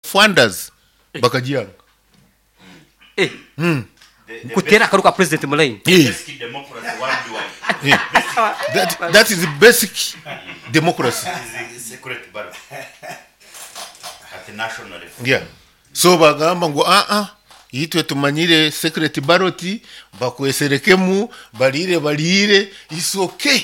funders bakajyanga kutera akaruka president Mulai. Basic democracy worldwide. That is the basic democracy. Secret ballot at the national level. Yeah. So bagamba ngo yitwe tumanyire secret ballot bakweserekemu balire is okay.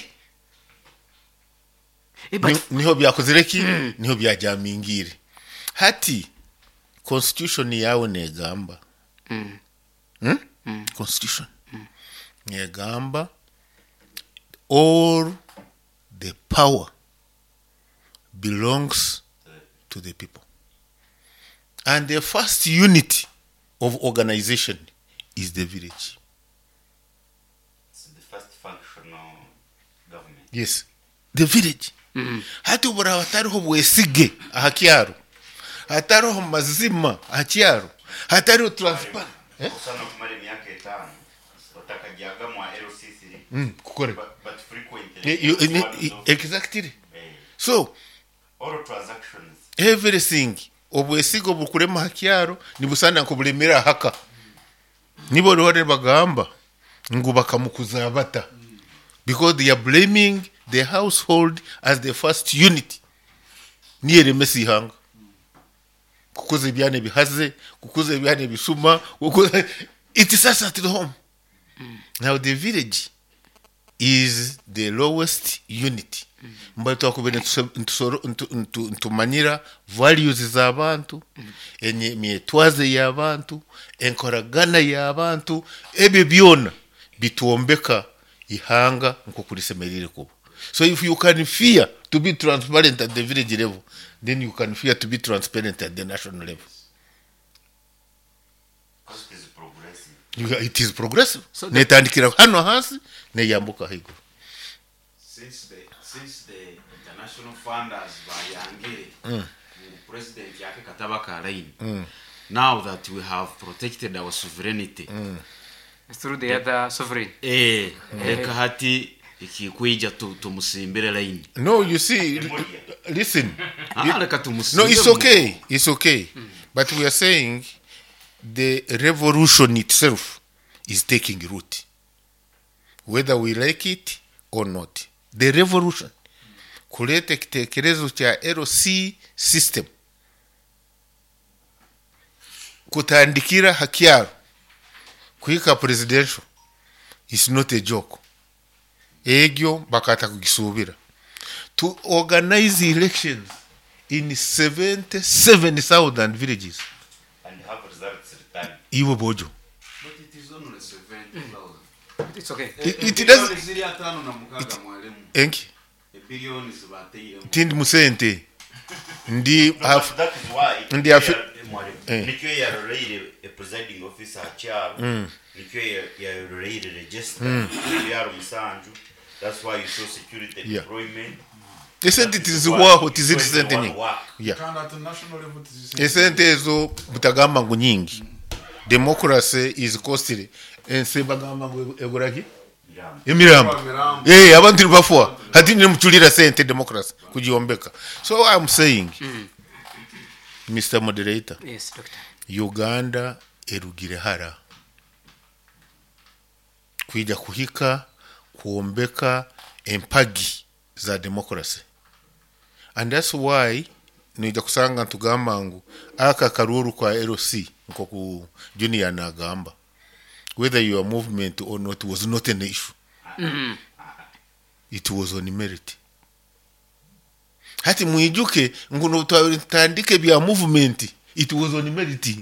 Niho byakozereki niho byajamingire. Hati constitution yawe negamba. Constitution. Negamba all the power belongs to the people. And the first unit of organization is the village. It's the first functional government. Yes, the village. Hati ubura hatariho bwesige ahakyaro. Hatariho mazima ahakyaro. Hatariho transparent. Sana kumali miaka 5 wataka jiagamwa LC3. Kukore. But frequently. Exactly. So all transactions. Everything obwesigo bukurema hakyaro nibusana kubulemera haka. Nibo rore bagamba ngo bakamukuza bata. Because they are blaming the household as the first unit. Niere mesi hanga. Kukuze byane bihaze, kukuze byane bisuma, it is us at the home. Now the village is the lowest unit. Mbato akubene ntumanyira values z'abantu, enye myetwaze y'abantu, enkoragana y'abantu, ebyo byona bituombeka ihanga nko kurisemerire kubo. So if you can fear to be transparent at the village level, then you can fear to be transparent at the national level. Because it is progressive. It is progressive. So netandikira hano hasi neyambuka higo. Since the international funders bayangere president yake kataba karaini. Now that we have protected our sovereignty through the other sovereign. Hati ikikuija tumusimbire line. No, you see, listen. No, it's okay. But we are saying the revolution itself is taking root, whether we like it or not. The revolution kulete kitekerezo cha LC system kutandikira hakyaro kuhika presidential is not a joke. Egyo bakata kugisubira to organize elections in 77,000 villages and have results returned. Iwo bojo. But it is only 70,000. It's okay. It doesn't. Enki. A billion is about Tindi musente. Ndi That is why. Ndi Nikyo ya release a presiding officer chair. Nikyo ya release register. Ya musanju. That's why you show security deployment. Isn't it is waho tiziri ni. Yeah. At the national level Isn't ezo butagamba ngo nyingi. Democracy is costly. Ense bagamba ngo eguraki? Emirambo. Abantu bafwa. Hadini mchulira sente democracy kujiombeka. So I'm saying Mr. Moderator. Yes, Doctor. Uganda erugire hara. Kuija kuhika kuombeka empagi za democracy. And that's why nija kusanga ntugamba ngo aka karuru kwa LC nko ku junior na gamba whether your movement or not was not an issue. It was on merit. Hati muijuke nguno tandike bya movement, it was on merit.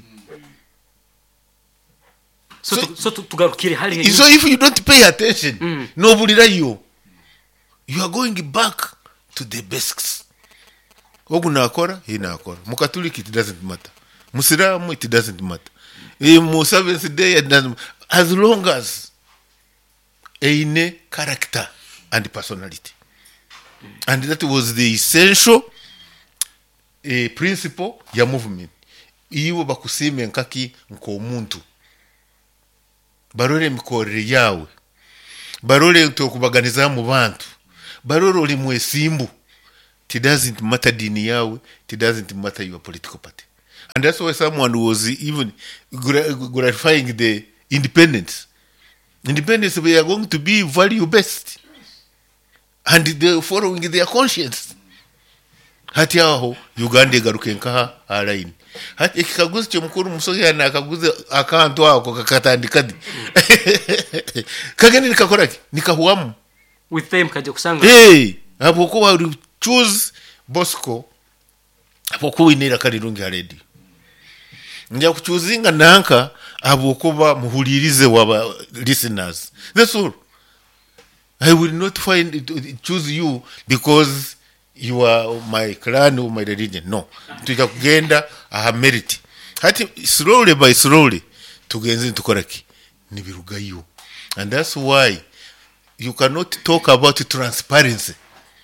So tugarukire hali. So if you don't pay attention, nobody you are going back to the basics. Oguna akora, hina akora. Mukatoliki it doesn't matter. Muslimu it doesn't matter. Mu Seventh Day it doesn't matter. As long as a character and personality. And that was the essential principle ya movement. Iyo bakusime nkaki nko omuntu. Barole mikorere yawe. Barole tokubaganiza mu bantu. Barole oli mwesimbu. It doesn't matter dini yawe. It doesn't matter your political party. And that's why someone was even gratifying the independence. Independence, we are going to be value-based. And they're following their conscience. Hati aho, Uganda garuke nkaha alaini. Hati ekikaguzi kyomukuru musoya na akaguzi akantu ako kakatandikadi. Kageni nikakoraki, nikahuamu. With them kaja kusanga. Hey, hapo choose Bosco. Hapo kuinira kalirungi already. Nja kuchuzinga nanka abokuba muhulirize waba listeners. That's all. I will not choose you because you are my clan or my religion. No. Tuja kugenda aha merit. Hati slowly by slowly tugenze tukoraki nibirugayo. And that's why you cannot talk about transparency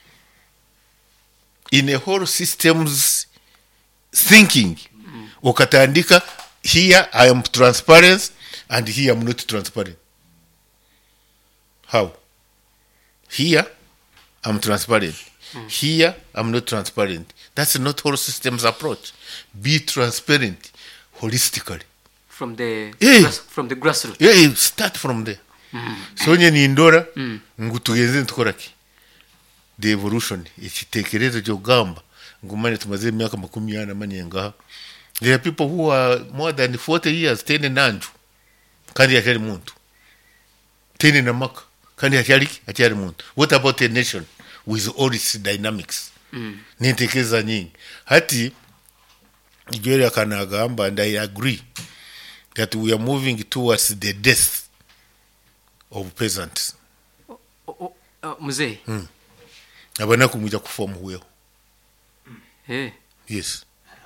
in a whole system's thinking. Ukatandika, here I am transparent and here I am not transparent. How? Here I'm transparent. Here I'm not transparent. That's not whole system's approach. Be transparent holistically. From the Yeah. grassroots. Yeah, start from there. So nye ni ndora ngutugenze ntukoraki the evolution ikitekerezo cyo gamba ngumane tumaze myaka 40 manyenga. There are people who are more than 40 years tene nanju kandi yachari muntu tene namaka kandi yachari muntu. What about a nation with all its dynamics? Nintekeza nyingi hati Nigeria kana gamba, and I agree that we are moving towards the death of peasants. Mzee. Abana kumuja kufa muweo. Yes.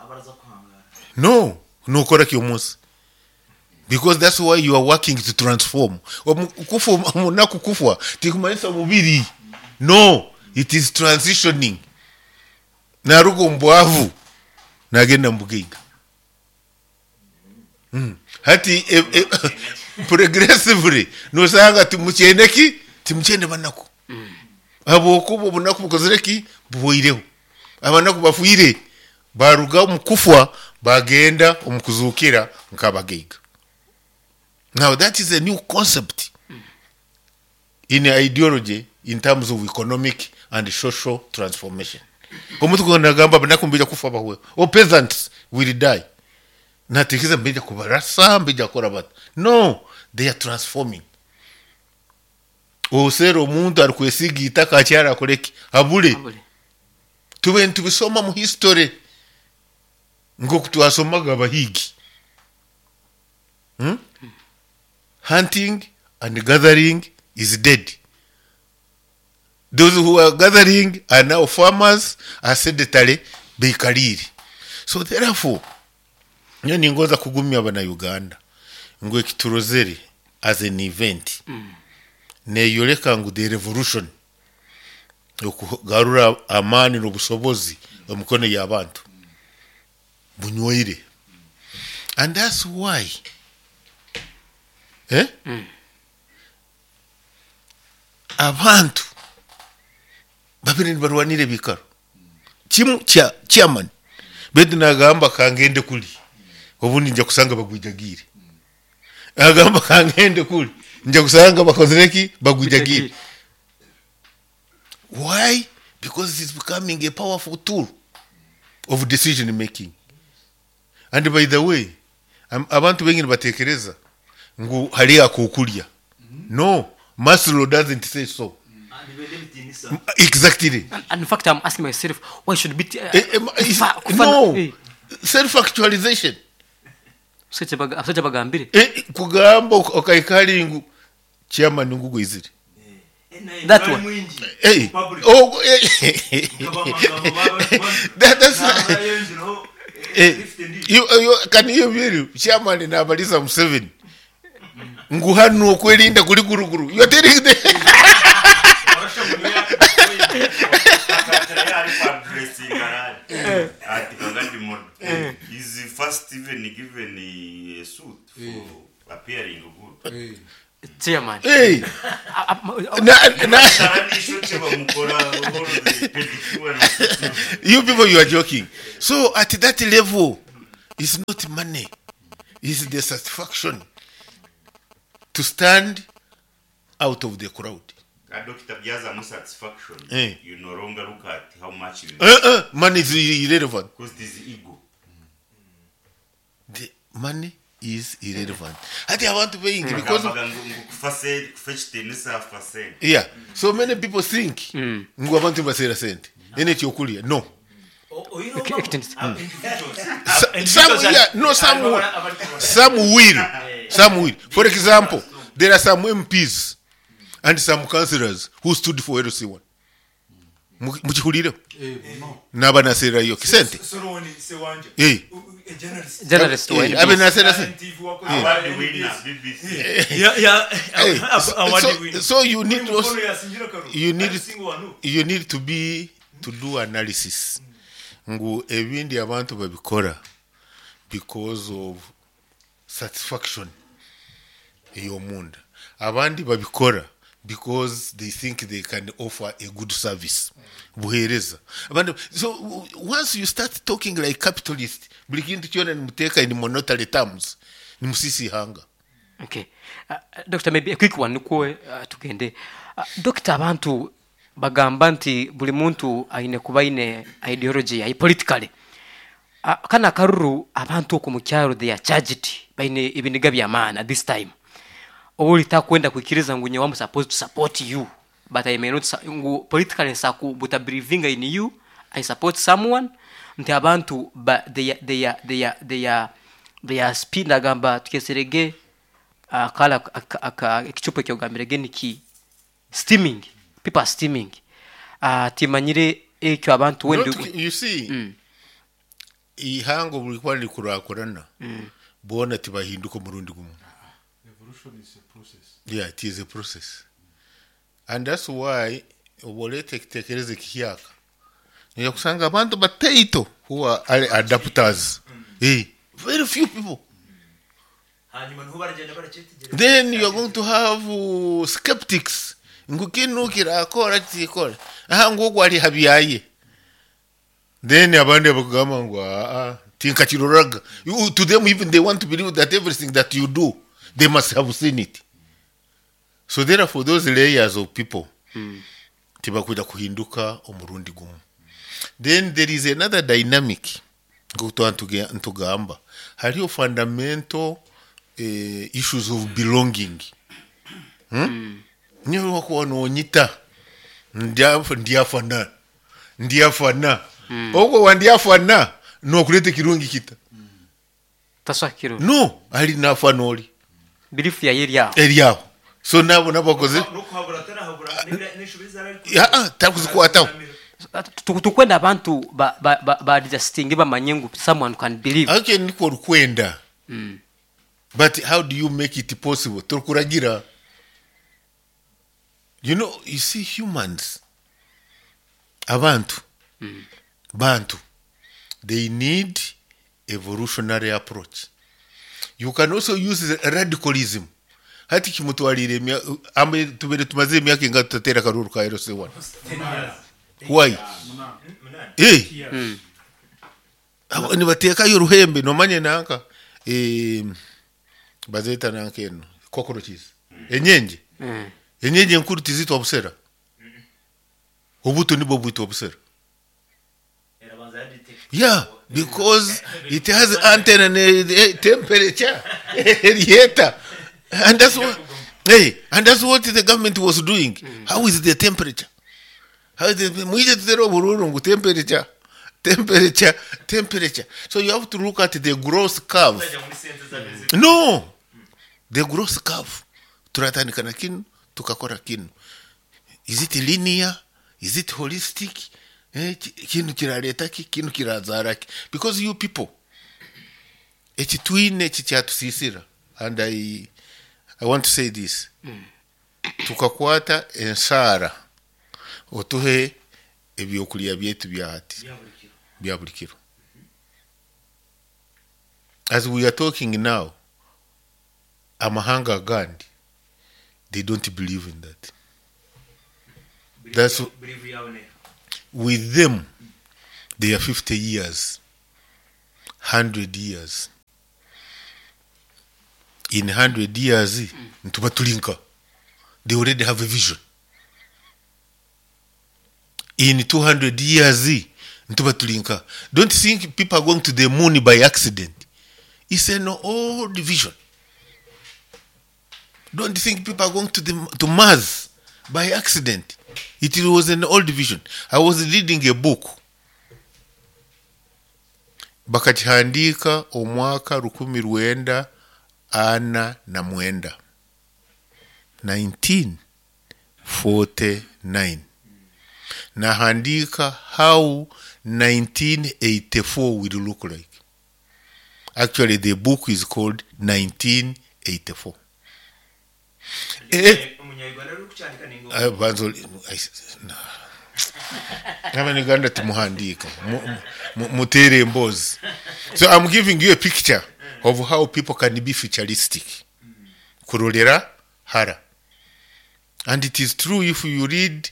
No correct yomunsi. Because that's why you are working to transform. Kufa munaku kufa tikumanisa mubiri. No, it is transitioning. Narugo mbwavu nagenda mbugiga. Hati progressively nosanga timucheneki timuchende banaku. Abo kubo bunaku bukozereki buboireho. Abanaku bafuire baruga mukufwa bagenda omukuzukira nkabagiga. Now that is a new concept in ideology in terms of economic and social transformation. Omuntu kona gamba banaku mbija kufa bawe. O peasants will die. Natikiza mbija kubarasa mbija korabata. No, they are transforming. Osero omuntu alikwesigi itaka akyara akoleki abule. Tube ntubisoma mu history ngoku twasomaga abahigi. Hunting and gathering is dead. Those who are gathering are now farmers, are sedentary, bekaliri. So therefore, nyoni ngoza kugumya bana Uganda ngwe kiturozeri as an event. Ne yoleka ngu the revolution okugarura amani n'obusobozi omukono y'abantu bunyweire. And that's why abantu babiri barwanire bikaro kimu kya chairman bedna gamba kangende kuli obundi nja kusanga bagwijagire agamba kangende kuli nja kusanga bakozereki bagwijagire. Why? Because it is becoming a powerful tool of decision making. And by the way, abantu bengi batekereza ngu hali akukulya. No, Maslow doesn't say so. Exactly. And in fact, I'm asking myself, why should be no self-actualization. Such a bagambire. Kugamba okaikali ngu chairman ngugo izire. That one. Hey. Oh. That's you can you hear chairman na Balisa Museveni. Nguhanu okwelinda kuli guruguru. You are telling them. Is the first even given a suit for appearing good. Chairman. Hey. You people, you are joking. So at that level, It's not money. It's the satisfaction to stand out of the crowd. Dr. Biaza, no satisfaction. You no longer look at how much you Money is irrelevant. because this is ego. The money is irrelevant. I think I want to pay because yeah. So many people think ngu abantu basera sente. Ene kyokulya. No. Some will. For example, there are some MPs and some councillors who stood for LC1. Mukihulire? Naba nasera yo kisente. Journalist Abe nasera sente. So you need to do analysis. Ngu ebindi abantu babikora because of satisfaction ey'omunda. Abandi babikora because they think they can offer a good service. Buhereza. So once you start talking like capitalist, buli kintu kyona nimuteka in monetary terms, nimusisi hanga. Okay. Doctor, maybe a quick one nukwe tugende. Doctor, abantu bagamba nti buli muntu aine kubaine ideology ya politically. Kana karuru abantu ku mukyaro they are charged baine ibiniga by'amaana at this time. Oli takwenda kwikiriza ngunye wamu supposed to support you, but I may not politically saku but believing in you. I support someone nti abantu but they are speed agamba tukeserege kala kichupo kyogambirege niki steaming, people are steaming timanyire ekyo abantu wendu you see ihango bulikuwa likurakurana bona tibahinduka murundi gumu. Evolution is a process. Yeah, it is a process. And that's why obolete kitekereze kiyaka niyo kusanga abantu bataito who are adapters. Very few people. Then you are going to have skeptics. Ngukinu kirakora tikora. Nguko ali habiyaye. Then abande bakugamba ngwa tinka kiruraga. To them even they want to believe that everything that you do they must have seen it. So therefore those layers of people tibakuja kuhinduka omurundi gumu. Then there is another dynamic ntugamba hariyo fundamental issues of belonging. Niyo wako onyita ndiafana oko wandiafana no kulete kirungi kita tasakiro no ali nafanoli belief ya area area. So nabo nabakoze takuzikwataho tukwenda abantu ba adjusting bamanyengu someone can believe. Okay, niko rukwenda. But how do you make it possible? Turkuragira. You know, you see humans abantu bantu they need evolutionary approach. You can also use radicalism. Hati kimutwalire ambe tubere tumaze myaka inga tutatera karuru ka LC1. Why? Ni bateka y'uruhembe no manye nanka bazeta nanke no cockroaches. Enyenje. Enyenje nkuru tizito obusera. Obuto nibo buto obusera. Yeah, because it has antenna and temperature. And that's what the government was doing. How is the temperature? How is the temperature? So you have to look at the growth curve. No, the growth curve. Turatanikana kinu, tukakora kinu. Is it linear? Is it holistic? Kinu kiraletaki, kinu kirazaraki. Because you people, twine chichatusisira. And I want to say this. Tukakwata ensara otuhe ebyokulya byetu byahati byabulikiro. As we are talking now, amahanga gandi, they don't believe in that. That's with them they are 50 years 100 years. In 100 years, ntuba tulinka. They already have a vision. In 200 years, ntuba tulinka. Don't think people are going to the moon by accident. It's an old vision. Don't think people are going to Mars by accident. It was an old vision. I was reading a book. Bakakihandika omwaka 1949. 1949. Nahandika how 1984 will look like. Actually, the book is called 1984. Abanyarwanda tumuhandika mutere mbozi. So I'm giving you a picture of how people can be futuristic. Kurolera hara. And it is true if you read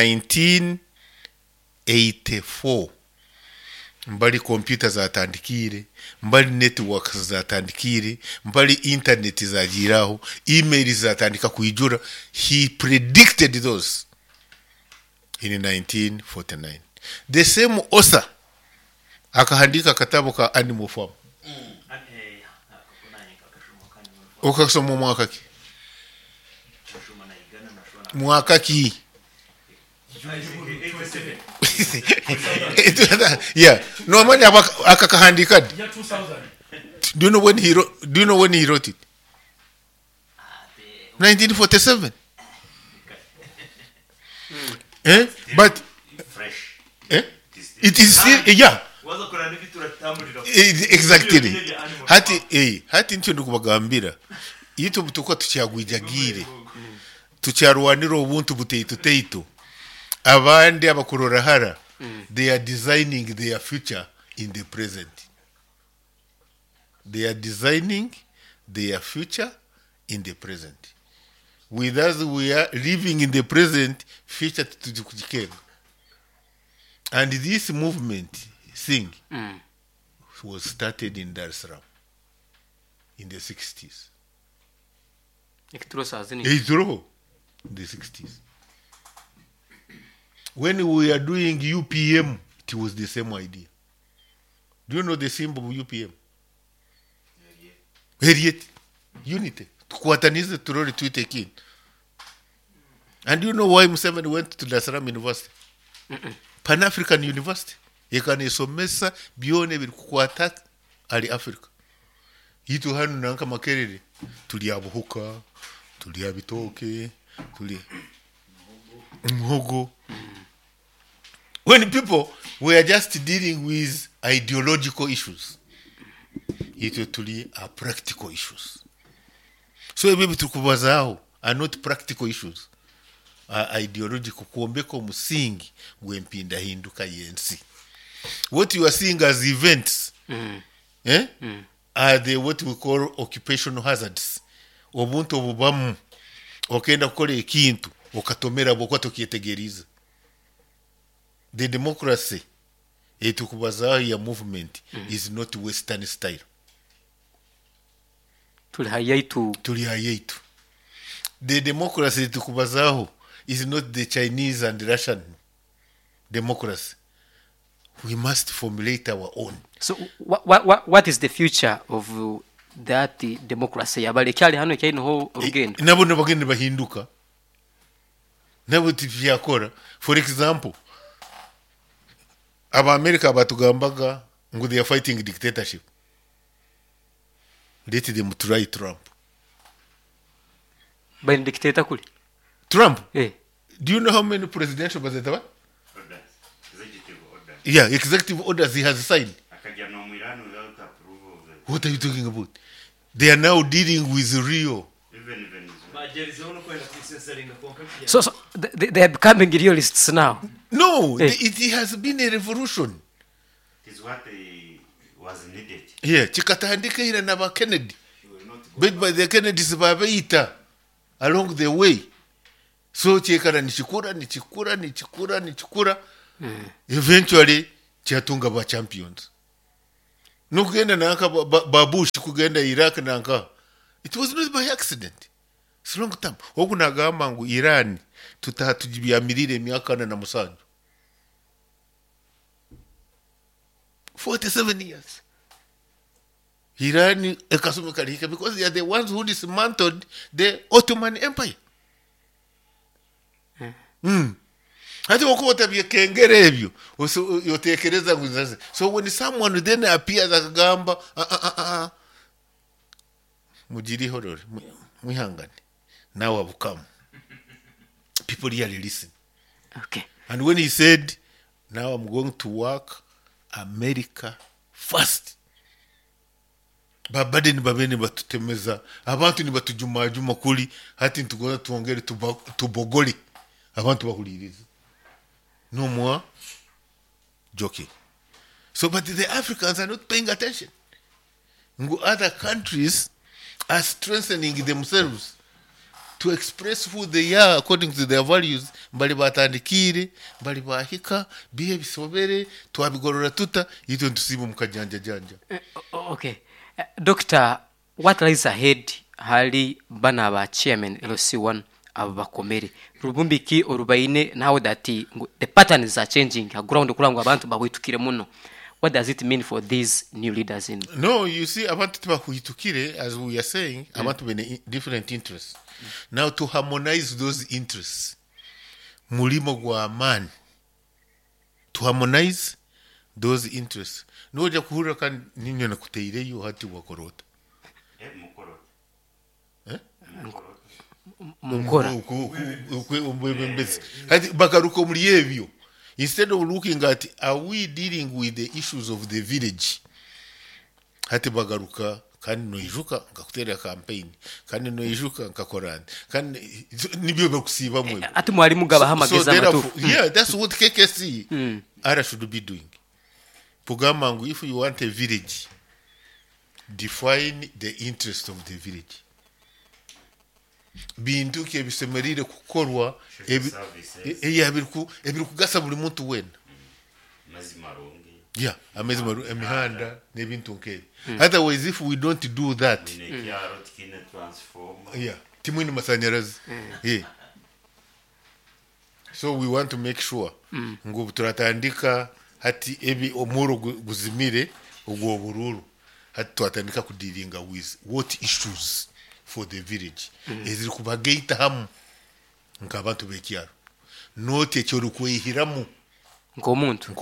1984. Mbali computer zatandikire, mbali networks zatandikire, mbali internet zagiraho, email zatandika kuijura. He predicted those in 1949. The same author akahandika katabu ka Animal Farm. Ukasoma mwaka ki? Mwaka ki? Yeah. No man akakahandika. Yeah, 2000. Do you know when he wrote it? 1947. But fresh. It is still, yeah. Exactly. Hati ncho ndukubagambira. Yito butuko tucyagwijagire. Tucyarwanira ubuntu buteito. Abandi abakurora hara. They are designing their future in the present. They are designing their future in the present. With us, we are living in the present, future to kujikenga. And this movement thing was started in Dar es Salaam in the 60s. In the 60s. When we are doing UPM, it was the same idea. Do you know the symbol of UPM? Harriet. Unity. Tukuatanize turori tuite kin. And do you know why Museveni went to Dar es Salaam University? Pan-African University. Yekanisomesa bione biri kukwata ali Africa. Yitu hanu nanka makerere. Tuli abuhuka, tuli abitoke, tuli mhogo. When people were just dealing with ideological issues, it tuli are practical issues. So maybe tukubazao are not practical issues, are ideological. Kuombeko musingi gwempinda hinduka yensi. What you are seeing as events are the what we call occupational hazards. Obuntu obubamu okenda kukole ekintu okatomera bokwato kietegeriza. The democracy etukubazaho ya movement is not Western style. Tuli hayaitu. The democracy etukubazaho is not the Chinese and Russian democracy. We must formulate our own. So what is the future of that democracy? Abalekyali hano kyaino ho ogendo. Nabo bagende bahinduka. Nabo tifyakora. For example, aba America batugambaga ngo they are fighting dictatorship. Let them try Trump. By dictator kuli. Trump? Eh. Do you know how many presidential budget there were? Executive order. Yeah, executive orders he has signed. Akaja no Iran without approval of the What are you talking about? They are now dealing with Rio. even So they are becoming realists now. No, Eh. it has been a revolution. it is what was needed. Yeah, chikatandika ila na ba Kennedy. But by the Kennedys babaita along the way. So chekana nichikura. Eventually chatunga ba champions. nokugenda nanka babush kugenda Iraq nanka, it was not by accident. It's long time. Okunagamba ngu Iran tutatujibiamirire myaka na musanju 47 years. Iran ekasumukalika because they are the ones who dismantled the Ottoman Empire. Hati wakota byekengere ebyo yotekereza nguzaze. So when someone then appears akagamba mujiri horror mwihangane now have come, people really listen. Okay. And when he said now I'm going to work America first, babade ni babene batutemeza abantu ni batujumajuma kuli hati ntugona tuongere tubogoli abantu bakuliriza. No more joking. So but the Africans are not paying attention. Other countries are strengthening themselves to express who they are according to their values. Mbali batandikire, mbali bahika, bihe bisobere, tuabigorora tuta, ito ntusimu mkajanja janja. Okay. Doctor, what lies ahead hali bana ba chairman LC1 abakomere. Rubumbiki orubaine now that the patterns are changing. Ground kulangu abantu bawitukire muno. What does it mean for these new leaders in? No, you see, abantu bawitukire, as we are saying, abantu bene different interests. Now to harmonize those interests, mulimo gwa amani, to harmonize those interests. Noja kuhura kan ninyo na kuteireyo hati wakorota. Mukora. Hati bakaruko mlievyo. Instead of looking at are we dealing with the issues of the village, hati bagaruka kandi noijuka ngakutera campaign kandi noijuka ngakorana kandi nibyo bakusiba mwe ati mwalimu gabahamageza amatu. Yeah, that's what KKC ara should be doing. Pugamangu, if you want a village, define the interest of the village. Bintu ke bisemerire kukorwa ebiru kugasa buli muntu wena. Yeah, amazing emihanda nebintu nkeri. Otherwise if we don't do that, yeah, timwini masanyarazi. Yeah. So we want to make sure ngo turatandika hati ebi omuro guzimire ugwo bururu hati tuatandika kudiringa with what issues for the village. Eziri kubageita hamu nkabantu bekyaro. Note cyo rukwihiramu nkomuntu.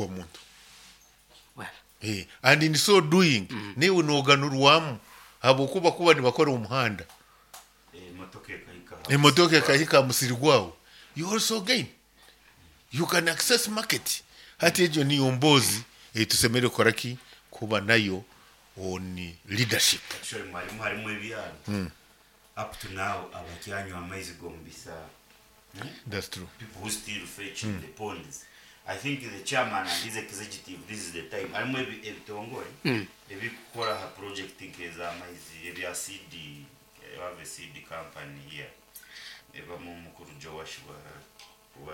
Well. And in so doing, ne unoganurwamu habokuba kuba ni bakora umuhanda. Motoke kahika musiri gwao. You also gain. You can access market. Hati ejo ni ombozi tusemere koraki kuba nayo on leadership. Actually mwalimu ebyaro. Up to now abakyanyu amaizi gombisa. That's true. People who still fetch the ponds. I think the chairman and his executive, this is the time. I'm maybe ebitongore. Ebi kukora ha project nkeza amaizi ebi a CD, have a CD company here. Eba mukuru Josh wa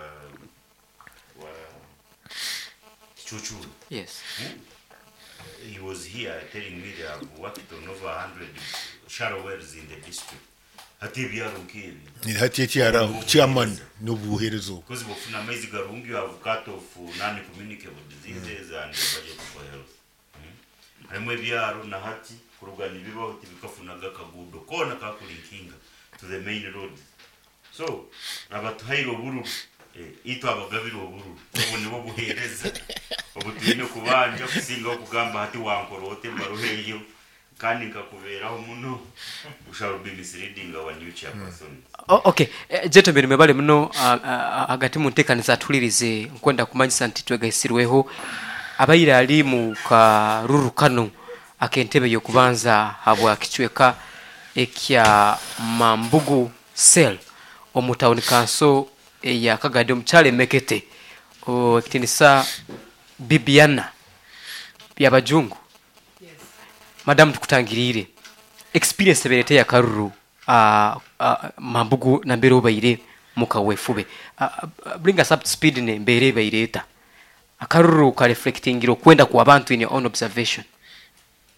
Chuchu. Yes. He was here telling me they have worked on over 100 shallow wells in the district. Hati yarunkibi. Hati ekyara chairman nobuherezo. Because bofuna amaizi garungi you have cut off non-communicable diseases and budget for health. Arimwe byaro na hati kurugana bibaho tibikafunaga kagudo kona kakulinkinga to the main road. So abatu hayiro buru ito abagabiro buru ubone bo buhereza obutine kubanja kusinga okugamba hati wankorote baruheyo kandi ngakuberaho muno ushall be misleading our new chairperson. Okay, jeto mbere mebale muno agati muntekanisa tulirize nkwenda kumanyisa nti twegaisirweho abayira ali mu karurukano akentebe yo kubanza habwa kichweka ekya Mambugu Cell omutawuni kanso ya Kagadi omchale mekete o kitinisa Bibiana byabajungu. Yes. Madam tukutangirire experience berete ya karuru Mambugu na mbere obayire mukawefube bring us up to speed ne mbere bayireta akaruru ka reflecting iro kwenda ku abantu in your own observation.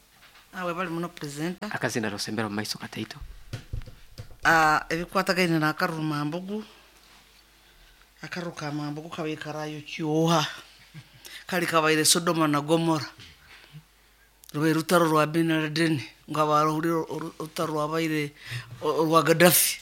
awe bali muno presenter akazina rosembera mu maiso kataito ebikwatagaine n'akaruru mambugu akaruru ka mambugu kabekarayo kyoha kali kabaire Sodoma na Gomora rwe rutaro rwa Bin Laden ngabaro rutaro rwabaire rwa Gaddafi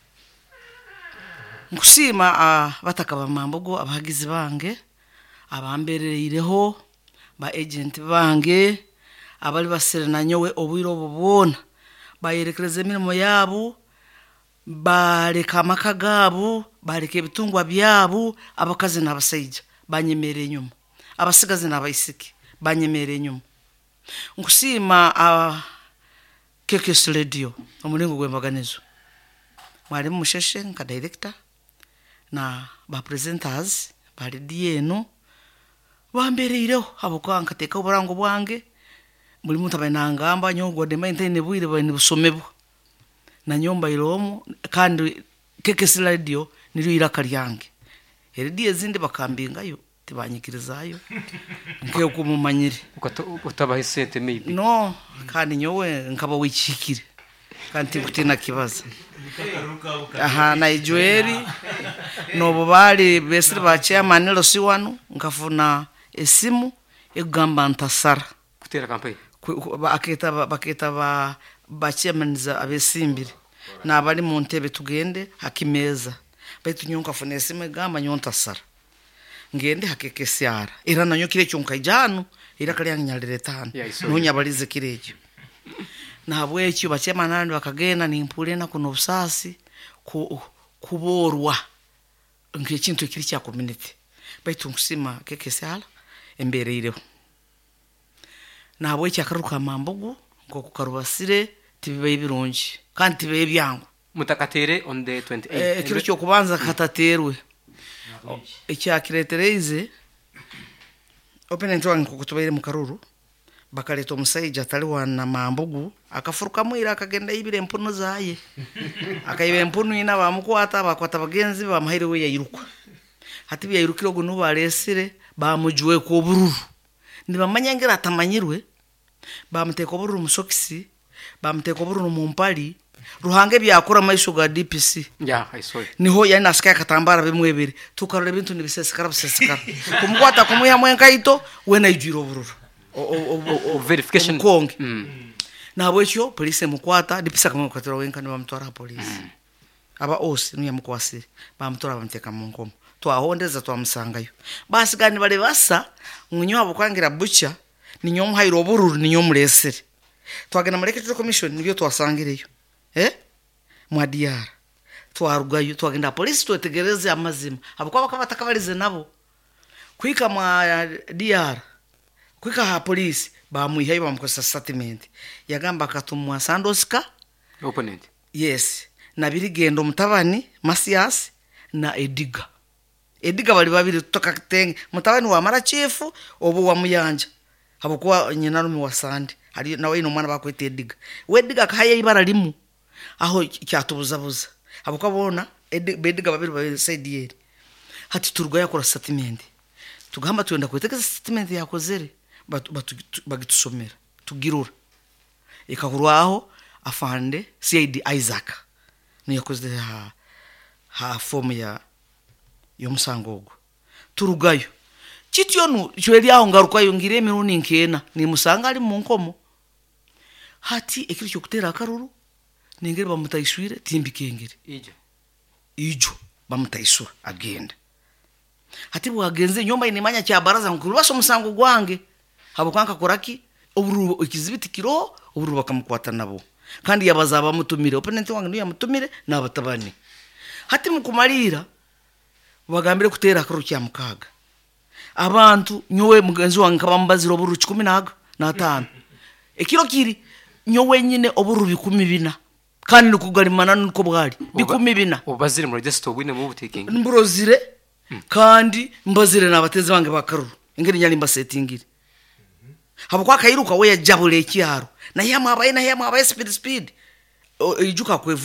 nkusima bataka ba mambugu abagizi bange abambereireho ba agent bange abali baserena nyowe obwiro bubona bayerekereze mirimo yabo bareka amaka gabo bareka ebitungwa byabo abakazi n'abasaija banyemere nyuma abasigazi n'abaisiki banyemere nyuma nkusima KKS radio omulingo gw'embaganizo mwali musheshe nka director na ba presenters bali dieno bambereireho abokwanka teka oburango bwange buli muntu abainangamba nyongo de maintain bwire bani busomebo na nyomba ilomo kandi KKS radio niryo iraka lyange eridi ezindi bakambingayo tibanyikirizayo nke kumumanyire utabahe sente maybe no kandi nyowe nkaba wikikire kandi kutina kibaza na ijoeri no bobali besiri ba chairman losi wanu nkafuna esimu egamba ntasara kutera campaign baketa ba chairman za abesimbire nabali mu ntebe tugende hakimeza baitu nyonka fune esimu egamba nyontasara ngende hakekesyara era nanyo kire cyonka ijano era kali yanyalire tano nunyabalize kirejo nabwe ekyo bachemanani bakagenda nimpule na kuno busasi kuborwa ngekintu kiri kya community baitu nkusima kekesyala embereireho nabwe cyakaruka mambugu ngo kukarubasire tibibaye birungi kandi tibaye byangu mutakatere on the 28 kiro cyo kubanza kataterwe ekyakiretereze openent wange kukutubaire mu karuru bakaleta omusaija tali wana mambugu akafuruka mwira akagenda ibire empuno zaye akayibe empuno ina bamukwata bakwata bagenzi bamahire we yayiruka hati byayirukiro guno balesire bamujuwe ko bururu nibamanyangera atamanyirwe bamuteka obururu musokisi bamuteka obururu mu mpali ruhange byakora maisho ga DPC I saw it niho yana aska katambara bimwebere tukarole bintu nibisesekara bisesekara kumkwata kumuya mwenkaito wena ijiro bururu verification konge nabo ekyo police mukwata DPC kamukatira wenka ni bamutwara police aba ose niya mukwasire bamutwara bamuteka mu nkomo twahondeza twamusangayo basigani bale basa munyo abo kwangira bucha ninyo muhairo bururu ninyo mulesere twagena Electoral Commission nibyo twasangireyo mwadiyara twarugayo twagenda police twetegereze amazima abakwa bakabatakabalize nabo kwika mwa DR kwika ha police bamuyihaye bamukosa statement yagamba katumwa Sandoska opponent yes na birigendo mutabani Masias na Ediga bali babiri tukatenge mutabani wa mara chief obo wa muyanja abokwa nyina no wasande ali nawe ino mwana bakwete Ediga kahaye ibara limu aho cyatubuzabuza abokwa bona Ediga babiri ba side yeri hati turugaya yakora statement tugamba twenda kweteka statement yakozere bagitusomera tugirura ikakurwaho afande CID Isaac niyo yakoze ha form ya yomusangogo turugayo kityo cyeri aho ngaruka yongire miruni nkena ni musanga ali mu nkomo hati ekiri cyo kutera akaruru ningere bamutayishwire timbikengere ijo bamutayishura agenda hati bwagenze nyomba inimanya cya baraza nkuru baso musango gwange habo kwanka koraki oburu ikizibiti kiro oburu bakamukwata nabo kandi yabazaba mutumire opponent wange niyo yamutumire nabatabani hati mukumalira bagambire kutera akaro kya mukaga abantu nyowe mugenzi wange kabambazira oburu 15 ekiro kiri nyowe nyine oburu 12 kandi nukugalimana nuko bwali 12 obazire mu register wine mu butaking mburozire kandi mbazire nabateze bange bakaruru ingeri nyali mbasetingire habo kwa kairuka we yajabule ekyaro na yama abaye speed ijuka kwevuga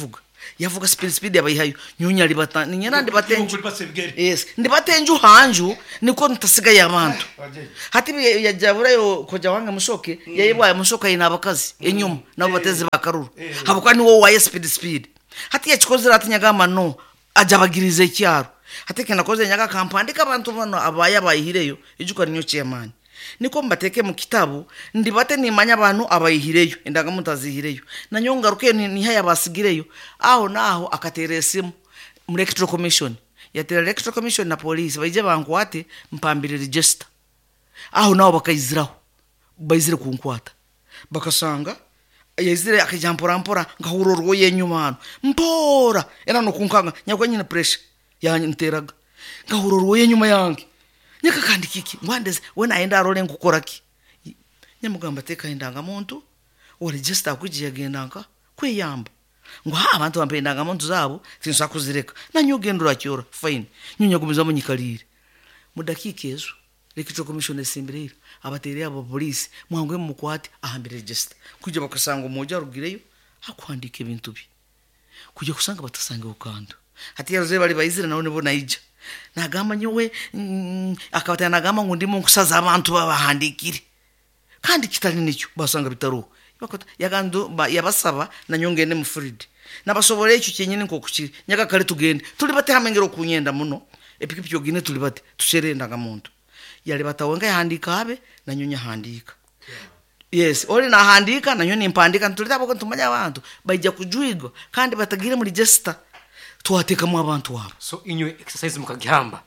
yavuga speed abayihayo nyunya libata ninyana ndibatenju Kuri basebgeri. yes ndibatenju hanju niko ntasigaye abantu hati yajaburayo koja wange mushoke yayibwaye mushoka ina abakazi enyuma nabo bateze bakaruru habuka ni wo waye speed hati yachikozera atinyagama no ajabagirize cyaro hati kena koze nyaga kampandika abantu bano abaya bayihireyo ijuka ninyo chairman niko mbateke mu kitabu ndibate nimanya abantu abayihireyo endaga mutazihireyo nanyongaruke ni haya basigireyo aho naho akateresimu mu electoral commission yatera electoral commission na police baije bankwate mpambire register aho naho bakayiziraho bayizire kunkwata bakasanga yazire akajampora ngahurorwo yenyuma hano mpora era no kunkanga nyakwa nyine pressure yanyinteraga ngahurorwo yenyuma yange nyaka kandi kiki ngwandeze wena aenda arole ngukora ki nyamugamba teka indanga muntu o register kugiye gendanga kwiyamba ngo abantu bampendanga muntu zabo sinsa kuzireka nanyogendura cyora fine nyunyagumiza mu nyikarire mudakikezo electoral commission esimbirira abatere abo police mwangwe mukwate ahambire register kujya bakasanga umujya rugireyo akwandika ibintu bi kujya kusanga batasanga ukando hati yaze bali bayizira naone bo naija nagamba nyowe akabatana nagamba ngo ndimo nkusaza abantu babahandikire kandi kitali nicyo basanga bitaro bakota yagando yabasaba na nyongene mu Fridi nabasobore icyo cyenyine nko kukiri nyaga kare tugende tuli bate hamengero kunyenda muno epikipiki yogine tuli bate tusherenda ngamuntu yali batawenga yahandika habe na nyonya handika yes oli na handika na nyoni mpandika ntulita bako ntumanya abantu bajya kujuigo kandi batagire muri register tuwateka mu abantu wabo so inywe exercise mukagihamba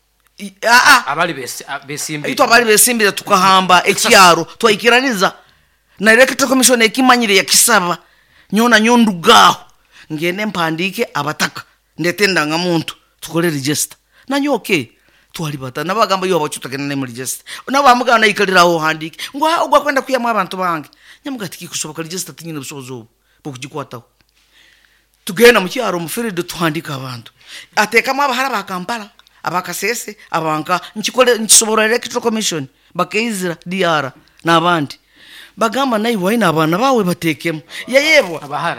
abali besimbi ito abali besimbi tukahamba ekyaro twayikiraniza na electoral commission ekimanyire yakisaba nyona nyondugaho ngene mpandike abataka ndetenda nga muntu tukole register nanyoke twali bata nabagamba yo abacutagena ne muri register nabamugana nayikaliraho handike ngo ugwa kwenda kuyamwa abantu bange nyamugatiki kushoboka register tinyine busozo bokugikwataho tugenda mu cyaro mu Fridi tuhandika abantu atekamo abahara bakampala abakasese abanka nkisobora electoral commission bakayizira DR nabandi bagamba nayi wayina abana bawe batekemo yayebwa abahara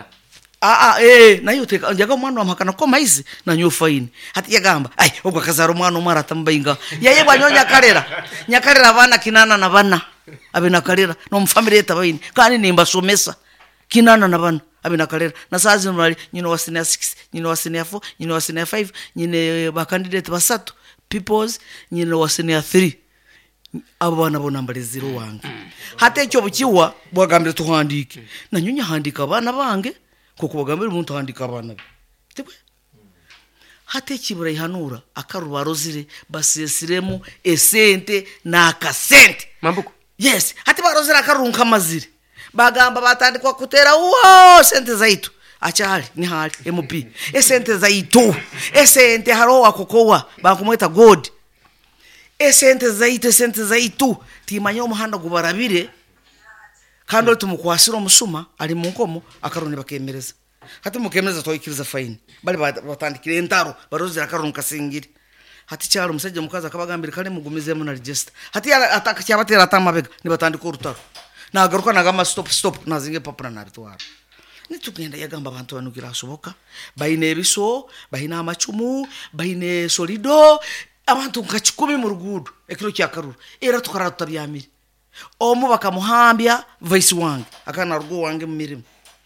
nayo teka njaga umwana wamakana ko maize na nyo fine hati yagamba ai ubwo kazaro umwana umara tambayinga yayebwa nyonya karera abana kinana na bana abena karera no mu family yetabayini kandi nimba somesa kinana na bana abena karera na sazi mali nyino wa senior 6 nyino wa senior 4 nyino wa senior 5 nyine ba candidate basatu peoples nyino wa senior 3 abo bana bo nambare 0 wange hata icyo bukiwa bwagambire tuhandike na nyonya handika abana bange kuko bagambire umuntu handika abana tibwe hata ikibura ihanura akarubarozire basesiremo esente na kasente mambuko yes hata barozira akarunka amazire bagamba batandikwa kutera uwo sente zaitu achali ni hali MP esente zaitu esente haro wakokowa bakumweta god esente zaitu timanya umuhanda gubarabire kandi tumukwasira umusuma ari mu nkomo akarone bakemereza hati mukemereza toyikiriza fine bali batandikire entaro barozira akarunka singiri hati cyaro umusaje mukaza akabagambira kare mugumizemo na register hati ataka cyabatera atamabega nibatandika urutaro nagaruka nagama stop nazinge papura nabitwara nitugenda yagamba abantu banugira ashoboka bayine biso bayina amacumu bayine solido abantu nkachikumi mu rugudo ekiro cyakaruru era tukara tutabyamire omu bakamuhambya vice wange akana rugo wange mu mirimo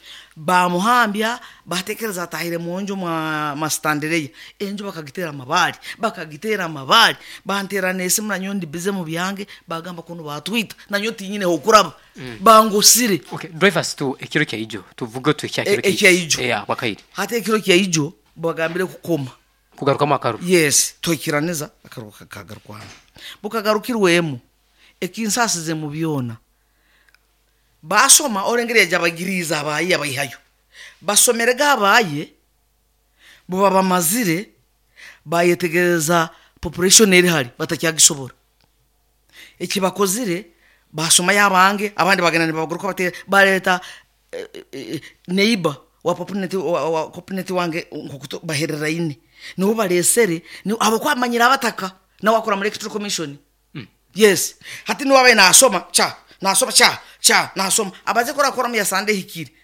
bamuhambya batekereza atahire munjo ma standereye enjo bakagitera amabari bantera nese munanyondi bize mu byange bagamba kuno batwita nanyo tinyine hokuraba bangusire okay drivers to ekiro cya ijo tuvuga tu cya ijo wakairi hata ekiro cya ijo bagambire kukoma kugaruka makaru yes tokiraneza akaruka kagarukwana bukagarukirwemo ekinsasize mu byona basoma orengere jabagiriza abaye abayihayo basomere gabaye buba bamazire bayetegereza population eri hari batakyagisobora ekibakozire basoma yabange abandi baganane baguruka bate bareta neighbor wa population wange ngokuto baherera ine no balesere ni abo kwamanyira abataka na wakora mu electoral commission yes hati no wabe nasoma nasoma abaze kora mu ya Sunday hikiri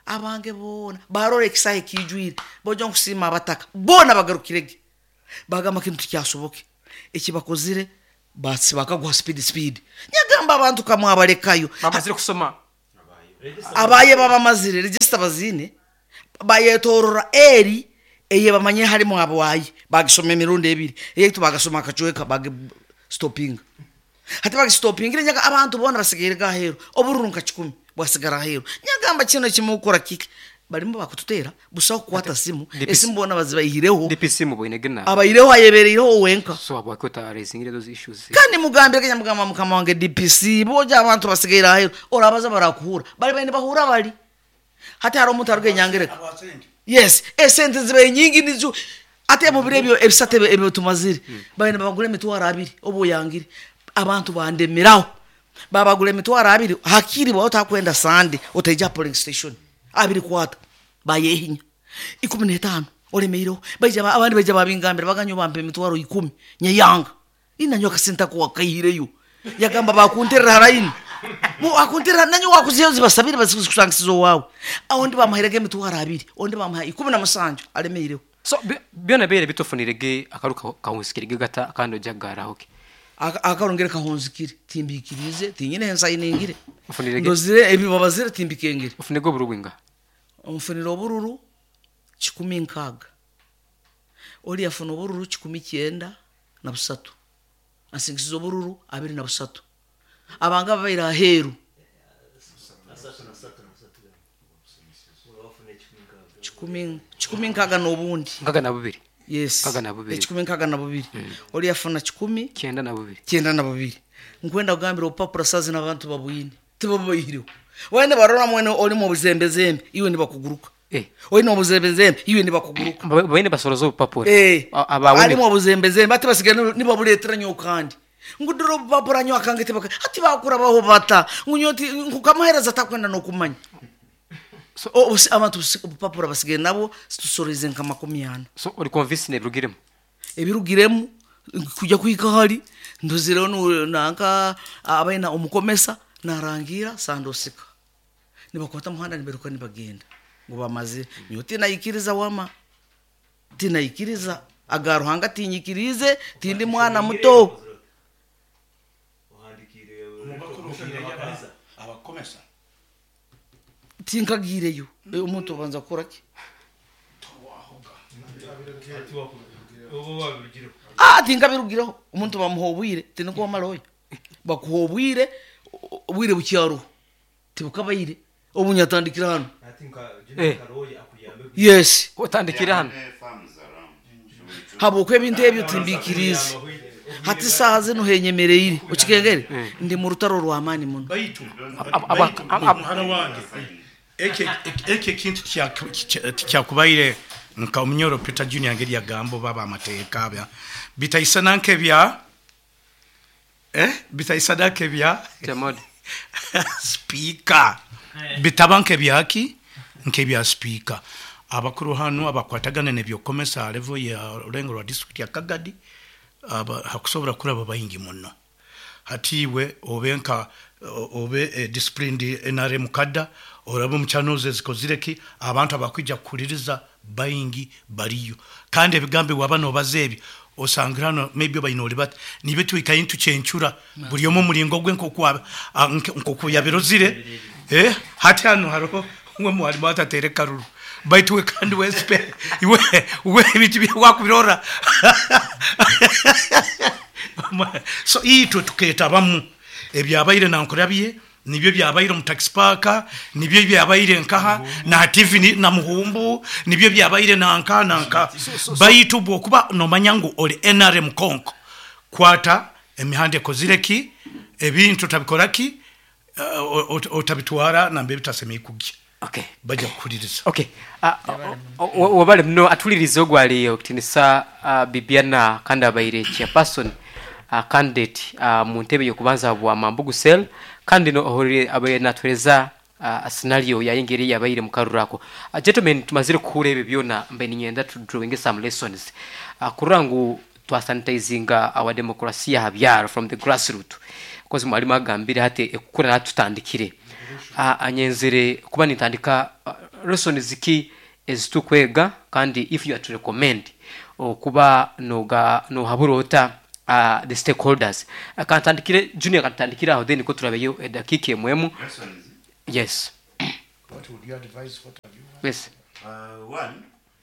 abange bona barore ekisahe kijwire bojo nkusima abataka bona bagarukirege bagamba kintu kyasoboke ekibakozire basi bakagwa speed nyagamba abantu kamwe abalekayo bamazire kusoma abaye baba mazire register bazine bayetorora eri eye bamanye harimo abwaye bagisoma emirundi ebiri eye tubagasoma akacweka bag stopping hati bag stopping nyaga abantu bona basigire gahero oburunka 10 basigara hero nyagamba kino kimukora kiki barimo bakututera busa kwata simu esimbona bazibayireho DPC mu boine gena abayireho ayebereho wenka so abakota raising those issues kandi mugambire kanyamugamba mukama wange DPC boja abantu basigira hero orabaza barakuhura bari bene bahura bari hati haro umuntu aruge nyangereka yes esente zibe nyingi nizo ate mu birebyo ebisate ebyo tumazire bane bagure mitwara 2 obo yangire abantu bandemeraho babagure mitwara 2 hakiri bo takwenda sande oteja polling station 2 kwata bayehinya 15 olemeiro baje abandi baje babingambira baganyo bampe mitwaro 10 nyeyanga inanyo kasinta kwa kahireyo yagamba bakunterera harayini mu akuntera nanyo wakuziyo zibasabire bazikusangizo wawe ahondi bamahirege mitwara 2 ondi bamaha 17 alemeiro so byona bere bitofunirege akaruka kahunsikirige gata kandi ojagara hoke akarongere kahunzikire timbikirize tinyine ensayiningire ufunirege ndozire ebi babazire timbikengere ufunirege burubinga umfuniro bururu 16 oli yafuno bururu 19 na busatu asingizo bururu 23 abanga baira heru 10 nobundi ngaga na bubiri yes kaga na bubiri 10 na bubiri oli yafuna 10 kenda na bubiri kenda na bubiri nkwenda kugambira upapura sazi n'abantu babuyine tibabayiriho wene barora mwene oli mu buzembezembe iwe nibakuguruka oyi no buzembezembe iwe nibakuguruka bene basorozo upapura abawene mu buzembezembe ati basigana nibabuletera nyo kandi nguduro babura nyo akangete baka ati bakura baho bata ngunyoti ngukamaheraza takwenda no kumanya so abantu upapura basigana nabo tusorize nkama komyana so uri convince ne brugiremo ebirugiremu kujya kwikahari ndozire no nanka abaina umukomesa narangira sandosika nibakota muhanda niberuka nibagenda ngo bamaze nyoti nayikiriza wama tinayikiriza agaruhanga tinyikirize tindi mwana muto abakomesa tinkagireyo umuntu banza kuraki tinkabirugireho umuntu bamuhobwire tiniko wamaloya bakuhobwire ubwire bucyaro tibukabayire obunyatandikira hano yes utandikira hano habo kwebinte ebyo timbikirize hati saha zino henyemereyire ukigengere ndi mu rutaro rwa amani muno hano wange eke kintu kyakubaire nka omnyoro Peter Junior ngeri yagambo baba amateeka bya bitayisana nkebya bitayisana nkebya jamod speaker bitabanke byaki nkebya speaker abakuru hano abakwatagana nebyo komesa level ya Orengo wa district ya Kagadi hakusobora kuraba bayingi muno hatiwe obenka obe disciplined NRM kada orabo muchanoze zikozireki abantu abakwijja kuliriza bayingi bariyo kandi ebigambe wabano bazebi osangirano maybe bayinoli bat nibetu ikayintu chenchura buri yomo mulingo gwe nkoku yabirozire hati hano haro umwe mu harimo atatere karuru baituwe kandi wespe iwe bitu byakubirora so ito tuketa bamu ebyabayire nankurabye nibyo byabayire mu tax park nibyo byabayire nkaha na TV na muhumbu nibyo byabayire nanka bayitu bokuba no manyangu oli NRM konko kwata emihande kozireki ebintu tabikoraki otabitwara na mbebe taseme ikugya okay baje kuliriza okay wabale mno atulirizo gwali okutinisa Bibiana kandi abayire chairperson candidate mu ntebe yo kubanza bwa Mambugu Cell kandi no ohorire abaye natweza scenario yayingeri yabayire mu karurako gentlemen tumazire kurebe byona mbe ninyenda to drawing some lessons kurangu to sanitizinga our democracy habyara from the grassroots because mwali magambire hate ekukura natutandikire anyenzere kuba nitandika lessons ziki ezitukwega kandi if you are to recommend okuba nohaburota the stakeholders akantandikire junior akantandikira aho then ko turabeyo edakike mwemu yes What would you advise? What have you? yes One,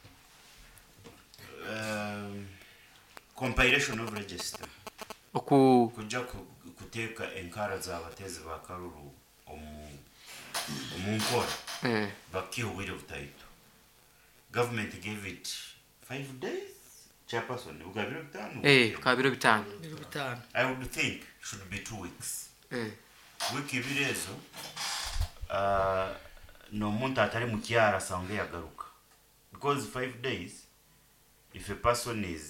compilation of register. Kujja kuteeka enkara z'abatezi ba kalulu omunkola bakiha obwire butaito. Government gave it 5 days. Chairperson, ukabiro bitano. kabiro bitano. I would think should be 2 weeks. Wiki birezo no muntu atari mu kyara sange yagaruka. Because 5 days, if a person is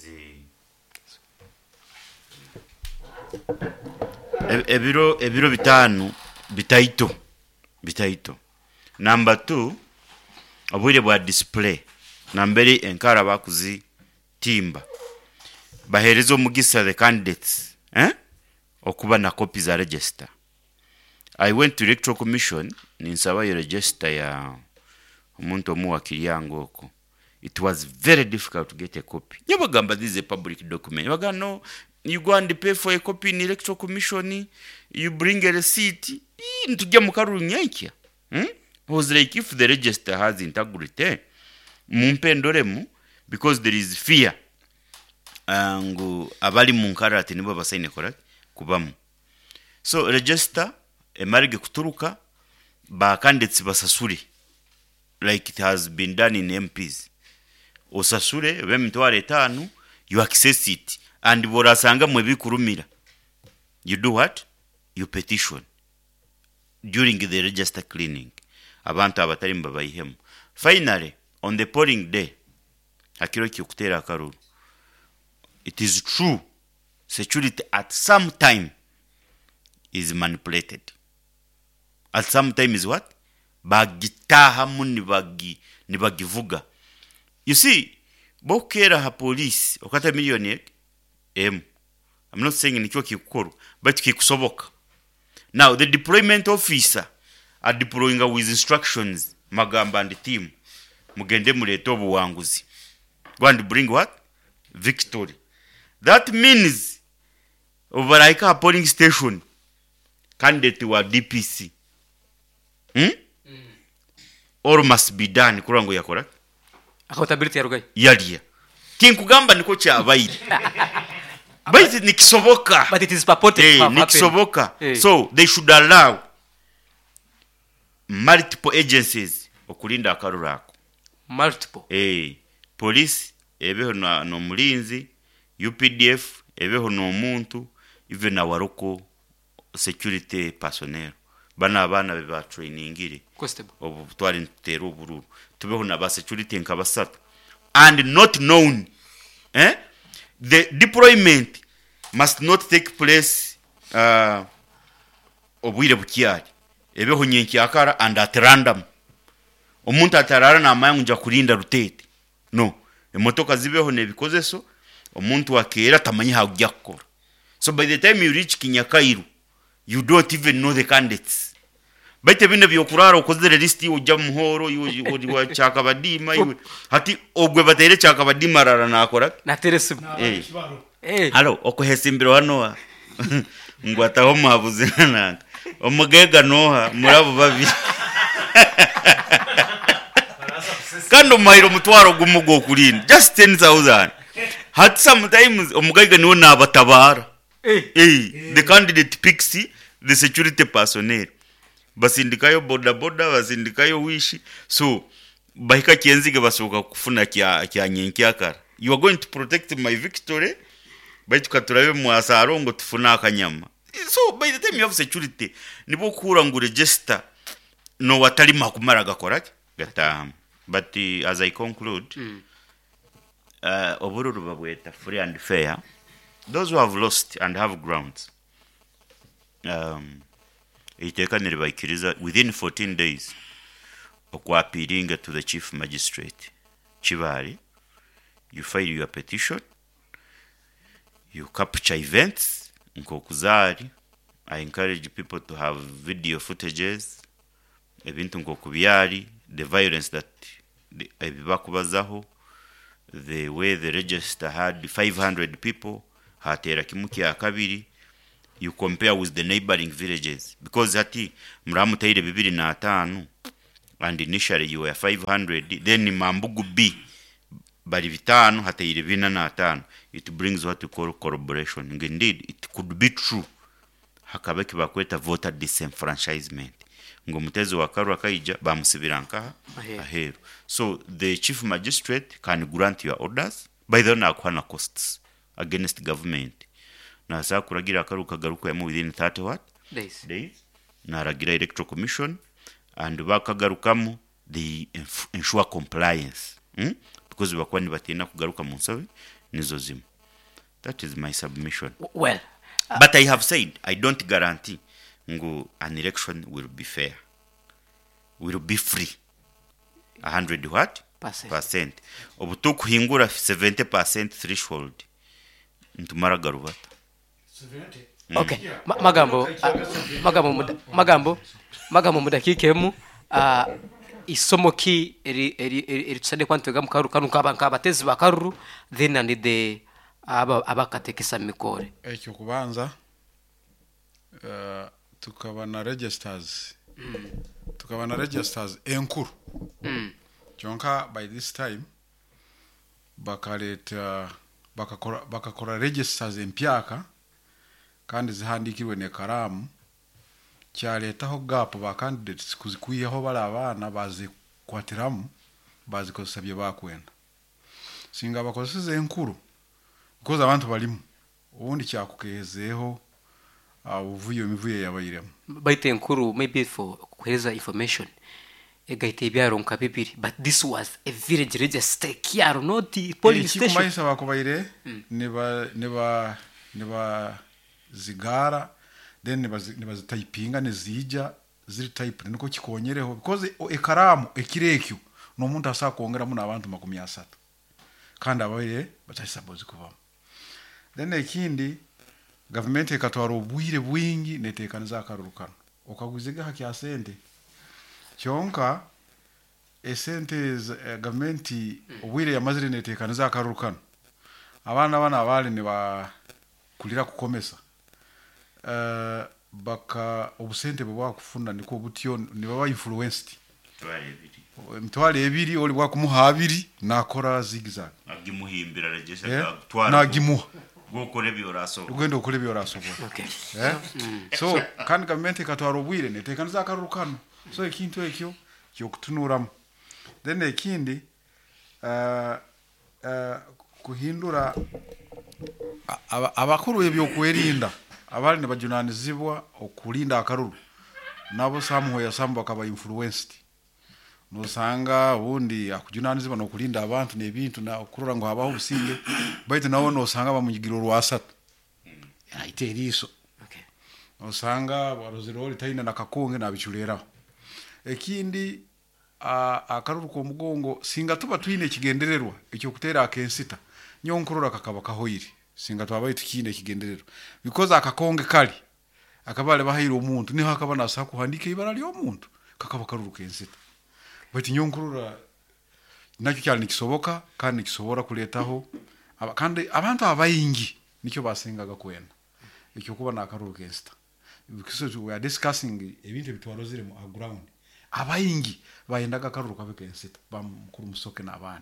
ebiro bitano bitaito. Number 2, obwire bwa display. Nambere enkara bakuzi timba. Baherezo omugisa the candidates, okuba na copies za register. I went to Electoral Commission ninsaba yo register ya omuntu omuwakili yango oko. It was very difficult to get a copy. Nyabagamba this is a public document. Waga no, you go and pay for a copy in Electoral Commission, you bring a receipt, ntujja mu kalulu nyankya. Was like if the register has integrity, mumpendoremu because there is fear. Ngu abali mu nkara ati nibo basaine correct kubamu. So register emarige kuturuka ba candidates basasure like it has been done in MPs. Osasure bemtware 5 you access it and borasanga mwe bikurumira. You do what? You petition during the register cleaning. Abantu abatari mbabayihemu. Finally, on the polling day, hakiro kyokutera akaruru. It is true security at some time is manipulated. At some time is what? Bagitaha muni bagivuga. You see, bokera ha police okata million I'm not saying nikiwa kikukoro, but kikusoboka. Now the deployment officer are deploying with instructions magamba and team mugende muleto obuwanguzi. Go and bring what? Victory. That means overlaika a polling station candidate wa DPC or must be done kurango yakora accountability yarugai yalia kinkugamba niko kyabaire but nikisoboka but it is purported to have nikisoboka happened. So they should allow multiple agencies okulinda akaruru ako multiple police ebeho no mulinzi UPDF ebeho no muntu even na waroko security personnel bana beba trainingire constable obu twali ntero bururu tubeho na ba security nkabasatu and not known the deployment must not take place obwire bukyari ebeho nyenki akara and at random omuntu atarara na mayangu nja kulinda rutete no emotoka zibeho nebikozeso omuntu akera tamanyi hajja kukora. So by the time you reach Kinyakairu you don't even know the candidates. Baite bine byokurara okozere list ujja muhoro wa Chakabadima hati ogwe batere Chakabadima rara nakora na teresimu halo okohesimbiro hano ngwata ho mabuze nanga omugega noha murabo babi kando mairo mutwaro gumugo kulinda just 10,000 hati sometimes omugega niwo nabatabara the candidate picks the security personnel basindikayo boda basindikayo wishi so bahika kienzige basoka kufuna kya nyenki akara. You are going to protect my victory by tukaturabe mwasaro ngo tufuna akanyama. So by the time you have security nibo kura ngo register no watali makumara gakora gata. But as I conclude obururu babweta free and fair. Those who have lost and have grounds itekanire baikiriza within 14 days okwapiringa to the chief magistrate Chibali. You file your petition, you capture events nkokuzari. I encourage people to have video footages ebintu nkokubyali the violence that ebibakubazaho, the way the register had 500 people, hatera kimu kya kabiri, you compare with the neighboring villages, because hati mramutaire 205 and initially you were 500, then Mambugu B bali bitano hataire 405, it brings what you call corroboration. Indeed, it could be true. Hakabeki bakweta voter disenfranchisement. Ngo mutezi wa Karua kaija bamusibiranka aheru. So the chief magistrate can grant your orders by the nakwana costs against government. Na sa kuragira Karua kagaruka yamu within 30 what? Days. Na ragira electoral commission and bakagarukamu they ensure compliance. Because bakwani batina kugaruka mu nsabe nizo zimu. That is my submission. Well, but I have said I don't guarantee ngo an election will be fair, will be free 100 what percent obutuku hingura 70% threshold ntumara garubata. okay, magambo mudakikemu isomo ki eri tusade kwantega mukaru kanu kabatezi bakaruru then and the abakatekesa mikore ekyo kubanza tukaba na registers enkuru kyonka by this time bakaleta bakakora registers empyaka kandi zihandikirwe ne karamu kyaletaho gap ba candidates kuzikuyeho bala abana bazi kwatiramu bazi kozesabye bakwenda singa bakozese enkuru because abantu balimu ubundi cyakukezeho uvuyo mivuye yabayiremo baite enkuru maybe for kuhereza information egaite byaro nka bibiri, but this was a village register kyaro not polling station. Kumaisa bakobayire neba zigara then neba typinga nezija ziri type niko kikonyereho because ekaramu ekirekyo no muntu asa kongera mu nabantu 30 kandi abayire batasabozi kuva. Then ekindi government ekatwara obwire bwingi netekaniza akarurukano okaguziga haki ya sente kyonka esente government obwire yamazire netekaniza akarurukano abana abali ne ba kulira kukomesa baka obusente bwa kufunda niko butyo ne baba influenced mtwale ebiri oli bwa kumuha abiri nakora zigzag agimuhimbira regesha twara nagimuha gukore byoraso ugendo kule byoraso Okay. So kandi government katwara obwire netekaniza akarurukano so ekintu ekyo kyokutunuramu then ekindi kuhindura abakuru ebyo kwerinda abali ne bajunanizibwa okulinda akaruru nabo samho ya sambo akaba influenced nosanga ubundi akujunanizibwa no kulinda abantu nebintu na okurura ngo habaho businge baite nawo nosanga bamugigiro rwasatu aiteliso Okay. osanga baroziroli taina nakakonge nabichulera ekindi akaruru ko mugongo singa tuba twine kigendererwa ekyo kutera akensita nyonkorora kakaba kahoyiri singa twabaye tukine kigendererwa because akakonge kali akabale bahira omuntu niho akaba nasa kuhandika ibara lyo omuntu kakaba karuru kensita bati nyonkorora nakyo cyane nikisoboka kandi nikisobora kuletaho kandi abantu abayingi nicyo basengaga kwenda ekyo kuba nakaruru kensita because we are discussing ebintu bitwarozire mu ground abayingi bayendaga karuru kabekensita bamukuru musoke nabana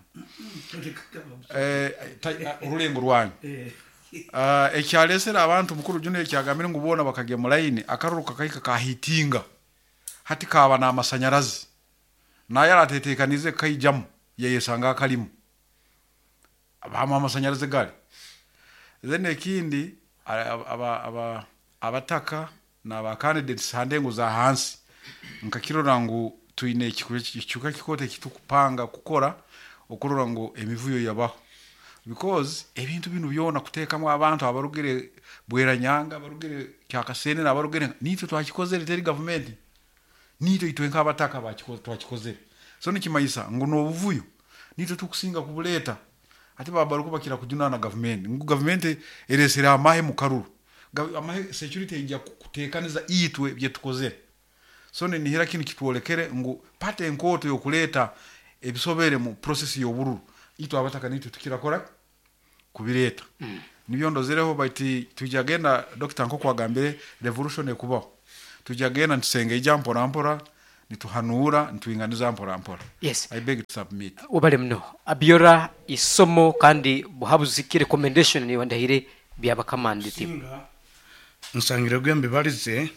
urulengo rwanyu ekyalesera abantu mukuru june ekyagamire ngubona bakagiye mu line akaruru kakayika kahitinga hati kaba na amasanyarazi na yaratetekanize kayijamo yeyesanga kalimu abama amasanyarazi gari then ekindi abataka na ba candidates handengo za hansi nkakirora ngo tuine icyuka kikote kitukupanga gukora okurora ngo emivuyo yabaho because ebintu binu byona kutekamo abantu abarugire bweranyanga abarugire kyakasene nabarugire nito twakikoze leteri government nito itwenka abataka bakikoze twakikoze so nikimayisa ngo no buvuyo nito tukusinga kubuleta ati babaruko bakira kujunana government ngo government eresera amahe mukaruru amahe security ijya kutekaniza itwe bye tukoze so nihira kintu kitwolekere ngu pate enkoto yokuleta ebisobere mu process y'obururu itu abataka nitu tukirakora kubireta nibyo ndozereho bati tujagenda Dr. Nkoko agambire revolution ekubaho tujagenda tusenge ijampo rampora nituhanura nituinganiza mpora. Yes. I beg to submit. Ubale mno abiora isomo kandi buhabuziki recommendation ni wandahire byaba kamanditi nsangira gwembe balize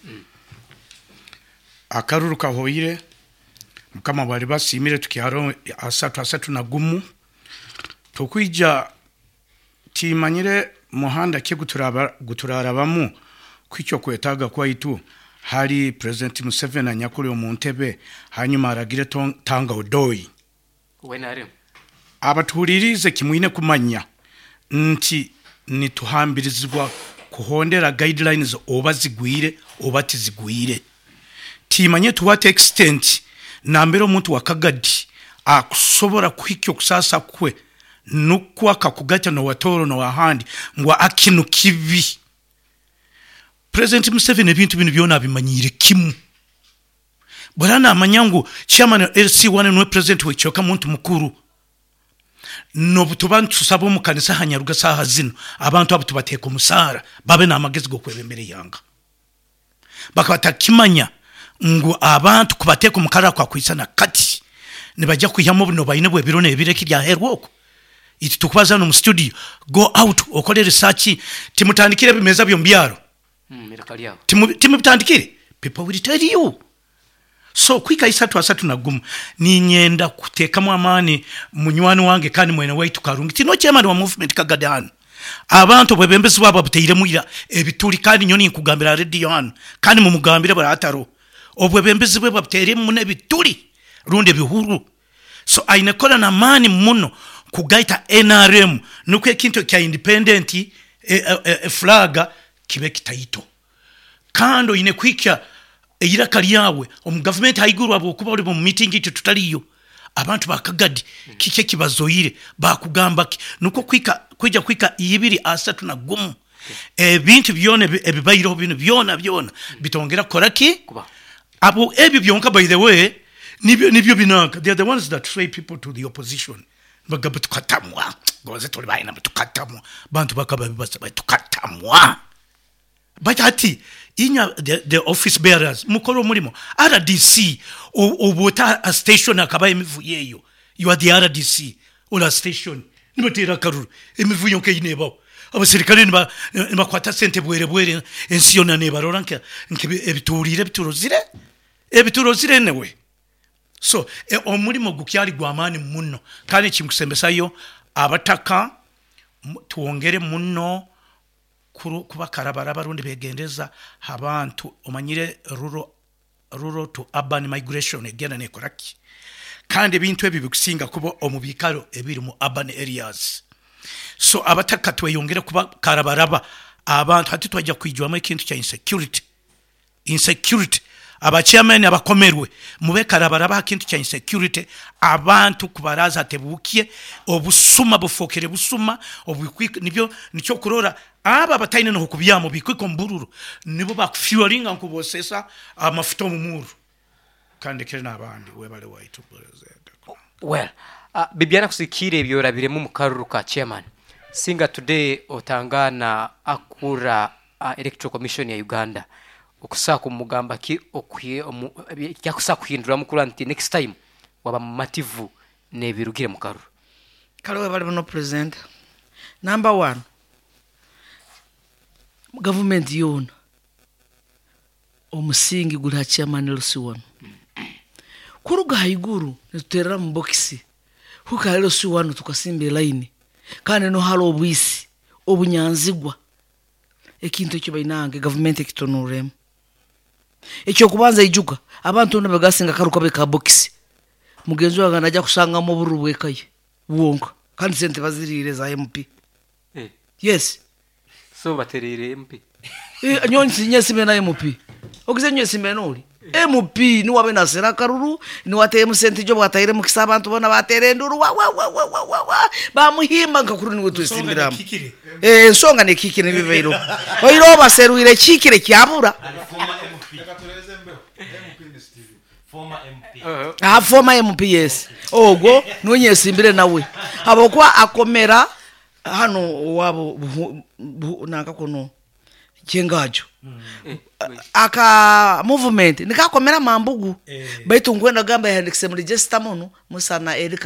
akaruru kahoyire mukama bali basimire tukiharo asatu na gumu tukwija timanyire muhanda ke guturarabamu kwicyo kwetaga kwa itu hari President Museveni anyakuri omuntebe hanyuma aragire tanga odoi wenare abaturirize kimwine kumanya nti nituhambirizwa kuhondera guidelines obazigwire obatizigwire timanye to what extent nambero omuntu wakagadi akusobora kwikyo kusasa kwe nukwa kakugata no watoro no wahandi ngwa akinu kibi President Museveni ebintu bino byona bimanyire kimu bwana amanyango chairman LC1 no president wechoka muntu mukuru no butubantu sabo mu kanisa hanyaruga saha zino abantu abo tubateka umusara babe na amagezi go kwebembere yanga bakabatakimanya ngo abantu kubateka umukara kwa kwisana kati nibajya kuyamo buno bayine bwe birone bireki bya herwoko iti tukubaza no mu studio go out okole research timutandikire bimeza byo mbyaro timutandikire people will tell you so kwika isatu asatu na gumu ni nyenda kuteka mu amani munywani wange kandi mwene waitu karungi tino chairman wa movement kagadano abantu bwebembezi babo buteyire muira ebituli kandi nyoni nkugambira radio hano kandi mu mugambire barataro obwebembezi bwe babutere mu nebituli runde bihuru so ainekora na mani muno kugaita NRM nuko ekintu kya independent flaga kibe kitaito kando ine kwikya eyiraka yawe government haiguru abo kuba oli mu meeting itu tutaliyo abantu bakagadi kike kibazoyire bakugamba nuko kwija kwika ibiri asatu na gumu ebintu byone ebibayiro bino byona bitongera koraki abo ebi byonka by the way nibyo binaka they are the ones that sway people to the opposition bagabu tukatamwa goze toli bayina tukatamwa bantu bakaba bibasa tukatamwa batati inya the office bearers mukoro murimo RDC obota a station akaba emivu yeyo you are the RDC ola station nimotera karuru emivu yonke inebo abasirikale niba kwata sente bwere ensiyona ne baroranka ebiturozire newe so omurimo gukyali gwamani munno kandi kimkusembesayo abataka tuongere munno kuba karabara barundi begendeza abantu omanyire rural to urban migration egena ne koraki kandi ebintu ebi bikusinga kuba omubikaro ebiri mu urban areas so abataka tweyongere kuba karabaraba abantu hati twajja kwijwamo ikintu kya insecurity abachairman abakomerwe mube karabaraba ikintu kya insecurity abantu kubaraza tebukiye obusuma bufokere busuma obukwik nibyo nicyo kurora aba batayine no kubyamo bikwiko mbururu nibo bakufuelinga nkubosesa amafuta omumuru kandi kire nabandi webale waitu president well bibiana kusikire ebyo rabiremu mukaruru ka chairman singa today otangana akura electoral commission ya Uganda okusa kumugamba ki okwiye yakusa kuhindura mukuru anti next time waba mativu nebirugire mukaruru kale bali no president number 1 government yona omusingi gula chairman LC1 kuruga haiguru nitutera mu boxi huka LC1 tukasimbe line kandi no halo obwisi obunyanzigwa ekintu cyo bayinange government ekitonurem ekyo kubanza ijuka abantu no bagasinga karuka beka boxi mugenzi wanga najya kusanga mu burubwe kaye wonka kandi sente bazirire za MP yes so baterere MP nyoni sinyesime na MP ogize nyesime noli MP ni wabe na sera karuru ni wate musente jo bwatayire mukisa abantu bona batere nduru wa bamuhimba ngakuru ni wetu simbiramo nsonga ne kikire bibeiro oyiro baseruire kikire kyabura former MPS ogwo nonyesimbire nawe habokwa akomera hano wabo nanga kuno chengajo aka movement nikakomera mambugu baitu ngwenda gamba ya register mono musana Erika